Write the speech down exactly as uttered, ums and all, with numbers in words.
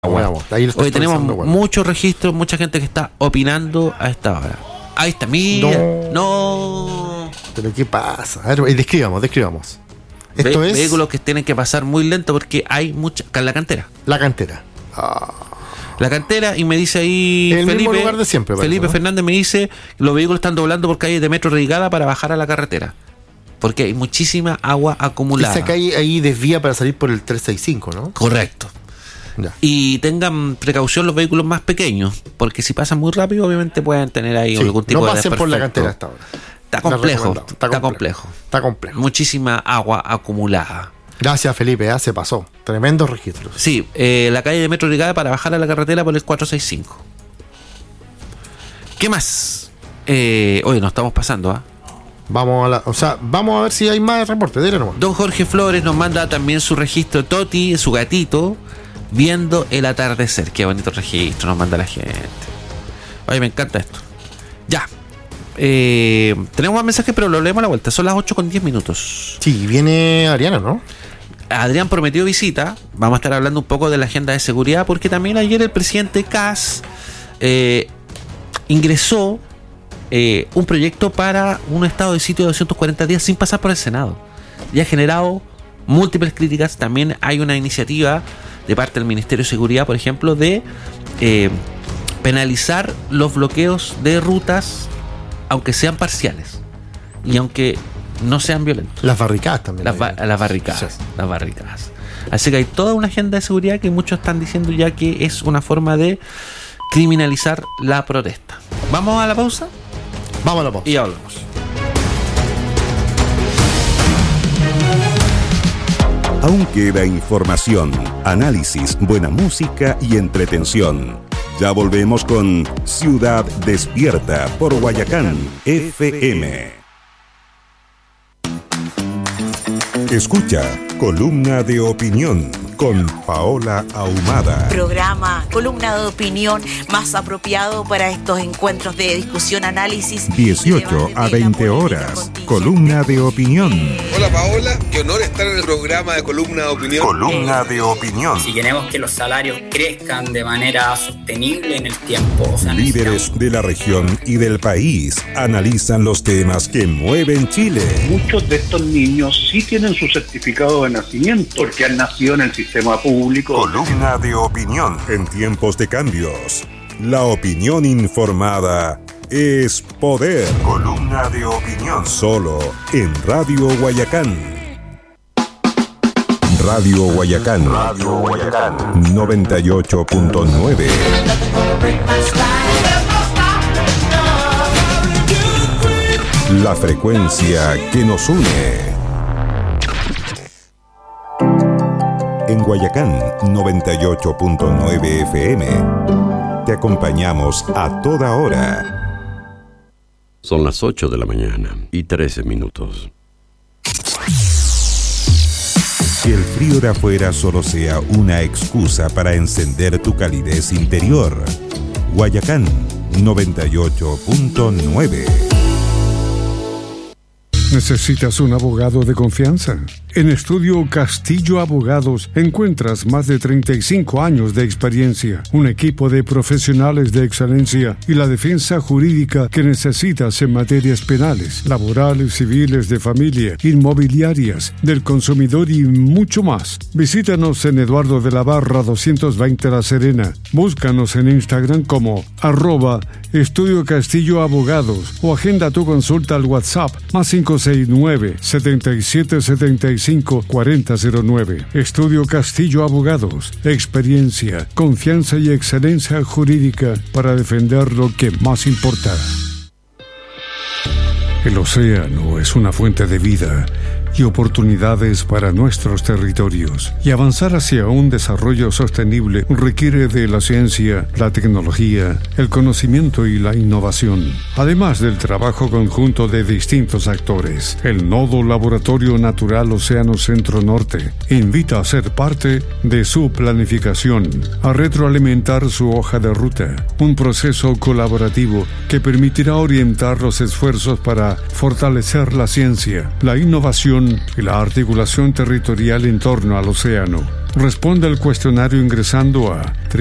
Bueno, ahí lo Hoy tenemos bueno. muchos registros, mucha gente que está opinando a esta hora. Ahí está, mira. No. no. Pero ¿qué pasa? A ver, describamos, describamos. Esto Ve- es vehículos que tienen que pasar muy lento porque hay mucha. La cantera. la cantera. Ah. La cantera, y me dice ahí El Felipe, mismo lugar de siempre, parece, Felipe ¿no? Fernández me dice, los vehículos están doblando por calles de metro Reigada para bajar a la carretera. Porque hay muchísima agua acumulada. Esa calle ahí desvía para salir por el trescientos sesenta y cinco, ¿no? Correcto. Ya. Y tengan precaución los vehículos más pequeños, porque si pasan muy rápido, obviamente pueden tener ahí Sí, algún tipo no de pasen por la desperfecto. cantera hasta ahora. Está complejo, La está, recomendamos. complejo. Está complejo. Muchísima agua acumulada. Gracias, Felipe, ya se pasó. Tremendos registros. Sí, eh, la calle de Metro Brigada para bajar a la carretera por el cuatrocientos sesenta y cinco. ¿Qué más? Eh, hoy nos estamos pasando, ¿ah? Vamos a la, o sea, vamos a ver si hay más reportes. Dile nomás. Don Jorge Flores nos manda también su registro Toti, su gatito, viendo el atardecer. Qué bonito registro nos manda la gente. Oye, me encanta esto. Ya. Eh, tenemos más mensajes, pero lo leemos a la vuelta. Son las ocho con diez minutos. Sí, viene Ariana, ¿no? Adrián prometió visita. Vamos a estar hablando un poco de la agenda de seguridad, porque también ayer el presidente Kass eh, ingresó eh, un proyecto para un estado de sitio de doscientos cuarenta días sin pasar por el Senado. Y ha generado múltiples críticas. También hay una iniciativa de parte del Ministerio de Seguridad, por ejemplo, de eh, penalizar los bloqueos de rutas, aunque sean parciales y aunque no sean violentos. Las barricadas también. Las, ba- las barricadas, Sí. las barricadas. Así que hay toda una agenda de seguridad que muchos están diciendo ya que es una forma de criminalizar la protesta. Vamos a la pausa Vamos a la pausa. y ya volvemos. Aún queda información, análisis, buena música y entretención. Ya volvemos con Ciudad Despierta por Guayacán F M. Escucha Columna de Opinión con Paola Ahumada. Programa, columna de opinión más apropiado para estos encuentros de discusión, análisis. dieciocho a veinte horas. Columna de Opinión. Hola Paola, qué honor estar en el programa de Columna de Opinión. Columna de Opinión. Si queremos que los salarios crezcan de manera sostenible en el tiempo. O sea, Líderes de la región y del país analizan los temas que mueven Chile. Muchos de estos niños sí tienen su certificado de nacimiento porque han nacido en el sistema público. Columna de Opinión. En tiempos de cambios, la opinión informada es poder. Columna de Opinión. Solo en Radio Guayacán. Radio Guayacán. Radio Guayacán. noventa y ocho punto nueve. La frecuencia que nos une. En Guayacán, noventa y ocho punto nueve F M. Te acompañamos a toda hora. Son las ocho de la mañana y trece minutos. Que el frío de afuera solo sea una excusa para encender tu calidez interior. Guayacán, noventa y ocho punto nueve. ¿Necesitas un abogado de confianza? En Estudio Castillo Abogados encuentras más de treinta y cinco años de experiencia, un equipo de profesionales de excelencia y la defensa jurídica que necesitas en materias penales, laborales, civiles, de familia, inmobiliarias, del consumidor y mucho más. Visítanos en Eduardo de la Barra doscientos veinte La Serena. Búscanos en Instagram como arroba Estudio Castillo Abogados o agenda tu consulta al WhatsApp más cinco seis nueve, setenta y siete setenta y cinco, cuarenta cero nueve. Estudio Castillo Abogados. Experiencia, confianza y excelencia jurídica para defender lo que más importa. El océano es una fuente de vida y oportunidades para nuestros territorios. Y avanzar hacia un desarrollo sostenible requiere de la ciencia, la tecnología, el conocimiento y la innovación, además del trabajo conjunto de distintos actores. El Nodo Laboratorio Natural Océano Centro Norte invita a ser parte de su planificación, a retroalimentar su hoja de ruta, un proceso colaborativo que permitirá orientar los esfuerzos para fortalecer la ciencia, la innovación navegación y la articulación territorial en torno al océano. Responde al cuestionario ingresando a